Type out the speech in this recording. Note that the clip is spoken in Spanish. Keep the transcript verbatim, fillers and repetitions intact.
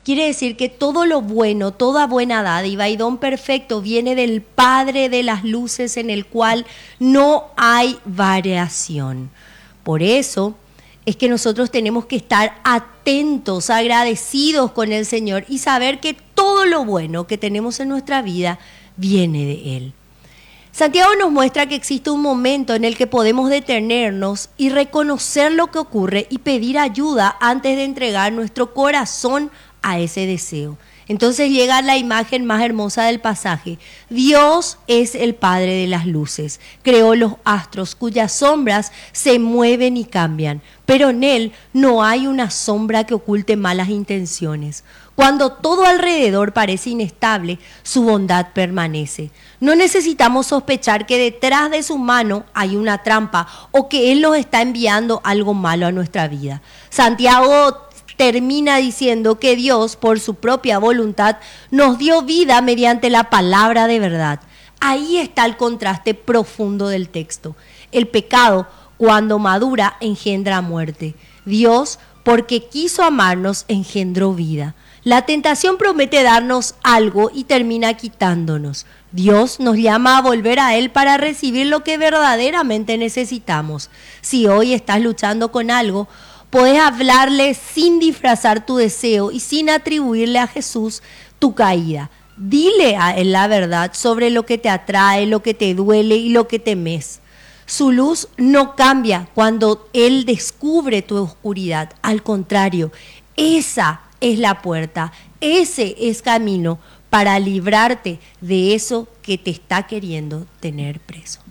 Quiere decir que todo lo bueno, toda buena dádiva y don perfecto viene del Padre de las luces, en el cual no hay variación. Por eso es que nosotros tenemos que estar atentos, agradecidos con el Señor y saber que todo lo bueno que tenemos en nuestra vida viene de Él. Santiago nos muestra que existe un momento en el que podemos detenernos y reconocer lo que ocurre y pedir ayuda antes de entregar nuestro corazón a ese deseo. Entonces llega la imagen más hermosa del pasaje. Dios es el Padre de las luces. Creó los astros cuyas sombras se mueven y cambian, pero en Él no hay una sombra que oculte malas intenciones. Cuando todo alrededor parece inestable, su bondad permanece. No necesitamos sospechar que detrás de su mano hay una trampa o que Él nos está enviando algo malo a nuestra vida. Santiago termina diciendo que Dios, por su propia voluntad, nos dio vida mediante la palabra de verdad. Ahí está el contraste profundo del texto. El pecado, cuando madura, engendra muerte. Dios, porque quiso amarnos, engendró vida. La tentación promete darnos algo y termina quitándonos. Dios nos llama a volver a Él para recibir lo que verdaderamente necesitamos. Si hoy estás luchando con algo, podés hablarle sin disfrazar tu deseo y sin atribuirle a Jesús tu caída. Dile a Él la verdad sobre lo que te atrae, lo que te duele y lo que temes. Su luz no cambia cuando Él descubre tu oscuridad. Al contrario, esa es la puerta, ese es camino para librarte de eso que te está queriendo tener preso.